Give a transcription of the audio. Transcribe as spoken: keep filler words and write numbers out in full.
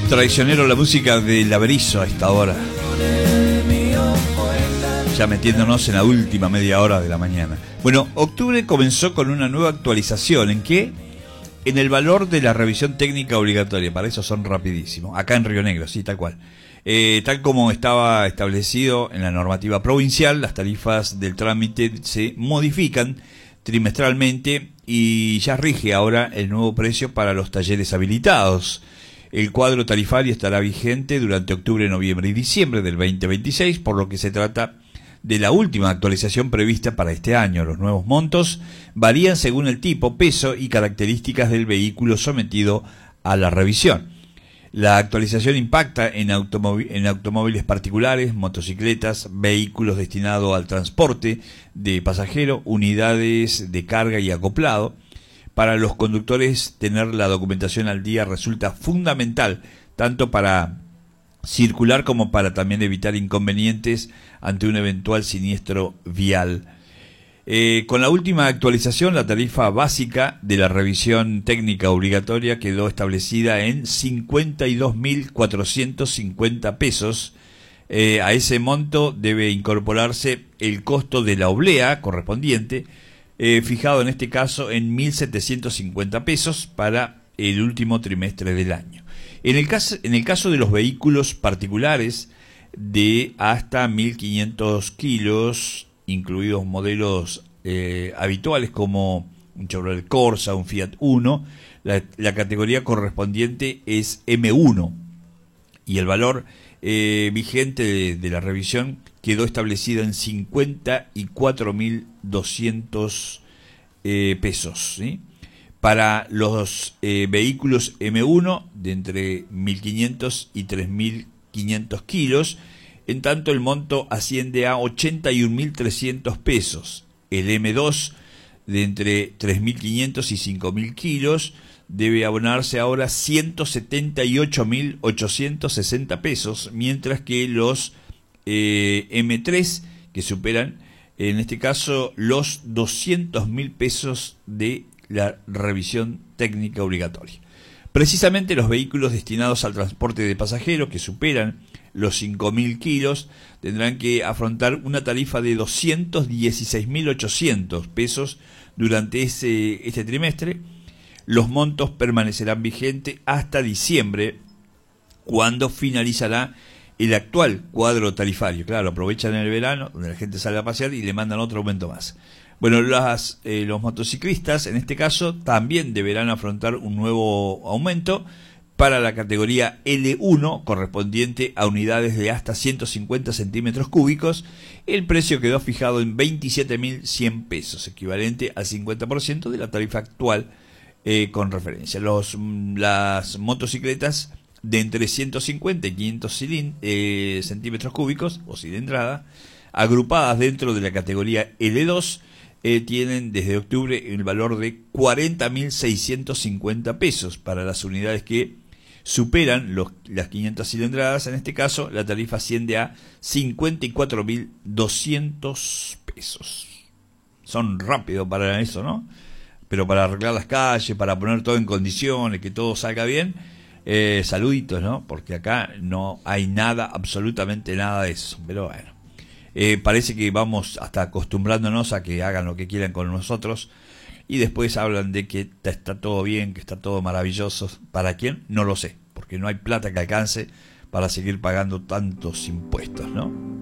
Traicionero la música del Laberizo a esta hora. Ya metiéndonos en la última media hora de la mañana. Bueno, octubre comenzó con una nueva actualización. ¿En qué? En el valor de la revisión técnica obligatoria. Para eso son rapidísimos. Acá en Río Negro, sí, tal cual. Eh, tal como estaba establecido en la normativa provincial, las tarifas del trámite se modifican trimestralmente y ya rige ahora el nuevo precio para los talleres habilitados. El cuadro tarifario estará vigente durante octubre, noviembre y diciembre del veinte veintiséis, por lo que se trata de la última actualización prevista para este año. Los nuevos montos varían según el tipo, peso y características del vehículo sometido a la revisión. La actualización impacta en, automóvil, en automóviles particulares, motocicletas, vehículos destinados al transporte de pasajeros, unidades de carga y acoplado. Para los conductores, tener la documentación al día resulta fundamental, tanto para circular como para también evitar inconvenientes ante un eventual siniestro vial. Eh, con la última actualización, la tarifa básica de la revisión técnica obligatoria quedó establecida en cincuenta y dos mil cuatrocientos cincuenta pesos. Eh, a ese monto debe incorporarse el costo de la oblea correspondiente, eh, fijado en este caso en mil setecientos cincuenta pesos para el último trimestre del año. En el caso, en el caso de los vehículos particulares de hasta mil quinientos kilos, incluidos modelos eh, habituales como un Chevrolet Corsa, un Fiat Uno, la, la categoría correspondiente es eme uno y el valor eh, vigente de, de la revisión quedó establecido en cincuenta y cuatro mil doscientos eh, pesos, ¿sí? Para los eh, vehículos eme uno de entre mil quinientos y tres mil quinientos kilos, en tanto el monto asciende a ochenta y un mil trescientos pesos. El eme dos de entre tres mil quinientos y cinco mil kilos debe abonarse ahora ciento setenta y ocho mil ochocientos sesenta pesos, mientras que los eh, eme tres, que superan en este caso los doscientos mil pesos de la revisión técnica obligatoria. Precisamente los vehículos destinados al transporte de pasajeros que superan los cinco mil kilos tendrán que afrontar una tarifa de doscientos dieciséis mil ochocientos pesos durante ese, este trimestre. Los montos permanecerán vigentes hasta diciembre, cuando finalizará el actual cuadro tarifario. Claro, aprovechan el verano, donde la gente sale a pasear, y le mandan otro aumento más. Bueno, las, eh, los motociclistas, en este caso, también deberán afrontar un nuevo aumento para la categoría ele uno, correspondiente a unidades de hasta ciento cincuenta centímetros cúbicos. El precio quedó fijado en veintisiete mil cien pesos, equivalente al cincuenta por ciento de la tarifa actual eh, con referencia. Los, las motocicletas de entre ciento cincuenta y quinientos eh, centímetros cúbicos o cilindrada, agrupadas dentro de la categoría ele dos, Eh, tienen desde octubre el valor de cuarenta mil seiscientos cincuenta pesos. Para las unidades que superan los, las quinientas cilindradas, en este caso la tarifa asciende a cincuenta y cuatro mil doscientos pesos. Son rápidos para eso, ¿no? Pero para arreglar las calles, para poner todo en condiciones, que todo salga bien, eh, saluditos, ¿no? Porque acá no hay nada, absolutamente nada de eso. Pero bueno. Eh, parece que vamos hasta acostumbrándonos a que hagan lo que quieran con nosotros, y después hablan de que está todo bien, que está todo maravilloso. ¿Para quién? No lo sé, porque no hay plata que alcance para seguir pagando tantos impuestos, ¿no?